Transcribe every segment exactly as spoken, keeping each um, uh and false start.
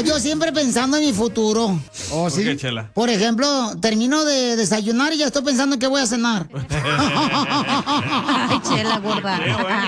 yo siempre pensando en mi futuro. ¿Oh, sí? ¿Por qué, Chela? Por ejemplo, termino de desayunar y ya estoy pensando en qué voy a cenar. Ay, Chela, gorda.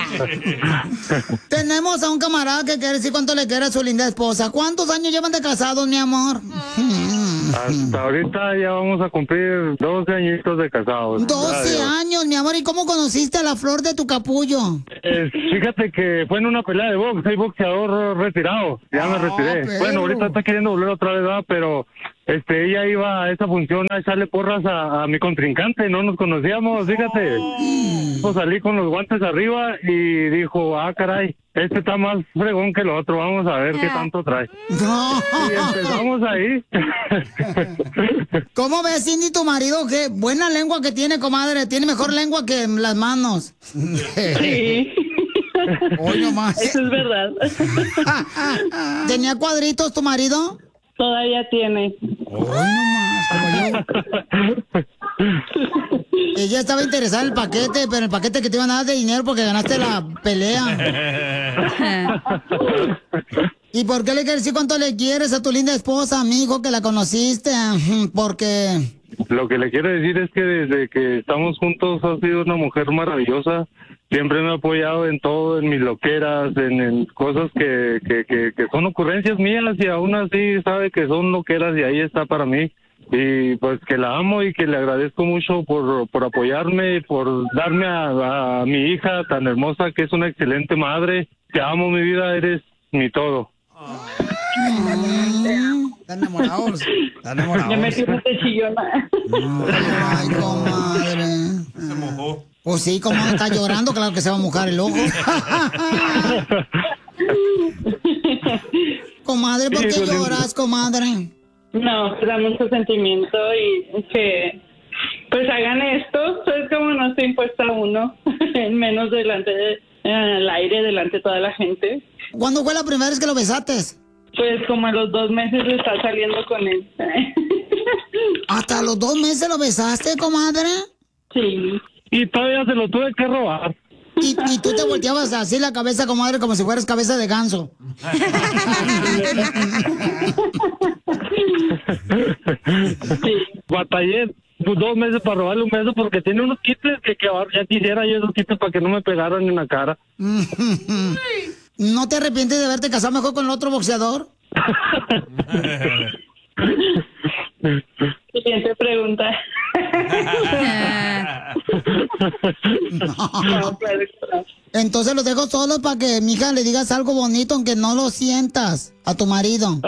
Tenemos a un camarada que quiere decir cuánto le quiere a su linda esposa. ¿Cuántos años llevan de casados, mi amor? Hasta ahorita ya vamos a cumplir doce añitos de casados. doce años, mi amor. ¿Y cómo conociste a la flor de tu capullo? Eh, fíjate que fue en una pelea de box, soy boxeador retirado, ya me retiré. pero- Bueno, ahorita está queriendo volver otra vez, ¿verdad? Pero este, ella iba a esa función a echarle porras a, a mi contrincante, no nos conocíamos, fíjate. Pues salí con los guantes arriba y dijo, ah, caray, este está más fregón que el otro, vamos a ver qué tanto trae. No. Y empezamos ahí. ¿Cómo ves, Cindy, tu marido? Qué buena lengua que tiene, comadre. Tiene mejor lengua que las manos. Sí. Hoy nomás. Eso es verdad. ¿Tenía cuadritos tu marido? Todavía tiene. Hoy nomás, como yo. Ella estaba interesada en el paquete, pero el paquete que te iban a dar de dinero porque ganaste la pelea. ¿Y por qué le quieres decir cuánto le quieres a tu linda esposa, amigo, que la conociste? Porque... Lo que le quiero decir es que desde que estamos juntos ha sido una mujer maravillosa. Siempre me ha apoyado en todo, en mis loqueras, en, en cosas que, que, que, que son ocurrencias mías y aún así sabe que son loqueras y ahí está para mí. Y pues que la amo y que le agradezco mucho por, por apoyarme, por darme a, a mi hija tan hermosa que es una excelente madre. Te amo, mi vida, eres mi todo. Están enamorados. Están enamorados. Ya me tiraste chillona. Ay, comadre. Se mojó. Pues sí, como está llorando, claro que se va a mojar el ojo. Comadre, ¿por qué lloras, comadre? No, pues da mucho sentimiento y que pues hagan esto, es como no está impuesta a uno, menos delante de, al aire, delante de toda la gente. ¿Cuándo fue la primera vez que lo besaste? Pues como a los dos meses de estar saliendo con él. ¿Hasta los dos meses lo besaste, comadre? Sí. Y todavía se lo tuve que robar. Y, y tú te volteabas así la cabeza, comadre, como si fueras cabeza de ganso. Sí. Batallé pues, dos meses para robarle un beso porque tiene unos quites que, que ya quisiera yo esos quites para que no me pegaran en la cara. ¿No te arrepientes de haberte casado mejor con el otro boxeador? Siguiente pregunta. No, entonces los dejo solos para que, mija, le digas algo bonito aunque no lo sientas a tu marido.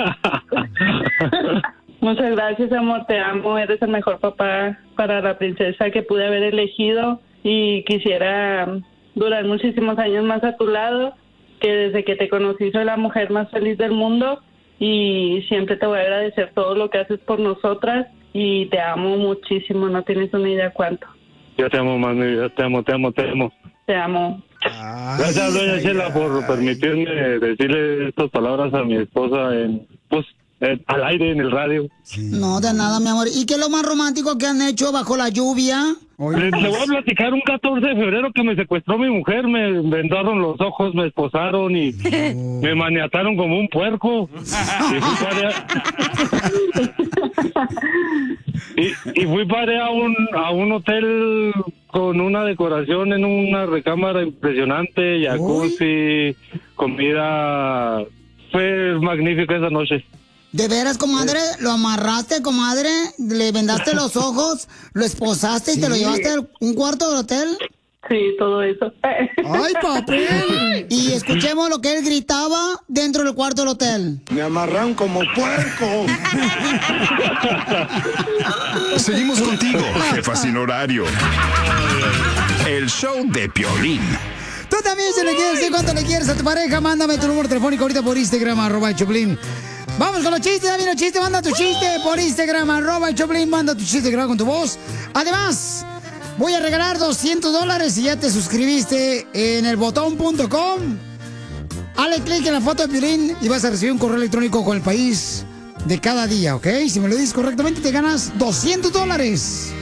Muchas gracias, amor, te amo, eres el mejor papá para la princesa que pude haber elegido y quisiera durar muchísimos años más a tu lado, que desde que te conocí soy la mujer más feliz del mundo y siempre te voy a agradecer todo lo que haces por nosotras y te amo muchísimo, no tienes una idea cuánto. Yo te amo más, mi vida, te amo, te amo, te amo. Te amo. Gracias, doña Chela, por permitirme decirle estas palabras a mi esposa en, pues, en- al aire, en el radio. No, de nada, mi amor. ¿Y qué es lo más romántico que han hecho bajo la lluvia? Le, le voy a platicar un catorce de febrero que me secuestró mi mujer, me vendaron los ojos, me esposaron y me maniataron como un puerco. Y fui para y, y fui para a un, a un hotel con una decoración en una recámara impresionante, jacuzzi, comida. Fue magnífica esa noche. ¿De veras, comadre? ¿Lo amarraste, comadre? ¿Le vendaste los ojos? ¿Lo esposaste y te lo llevaste a un cuarto del hotel? Sí, todo eso. ¡Ay, papel! Y escuchemos lo que él gritaba dentro del cuarto del hotel. Me amarran como puerco. Seguimos contigo, jefa sin horario. El show de Piolín. Tú también, si le quieres decir cuánto le quieres a tu pareja, mándame tu número telefónico ahorita por Instagram, arroba el Choplin. Vamos con los chistes, David, los chistes, manda tu chiste por Instagram, arroba el Choplin, manda tu chiste grabado con tu voz. Además, voy a regalar doscientos dólares si ya te suscribiste en el botón punto com. Hale clic en la foto de Piolín y vas a recibir un correo electrónico con el país de cada día, ¿ok? Si me lo dices correctamente, te ganas doscientos dólares.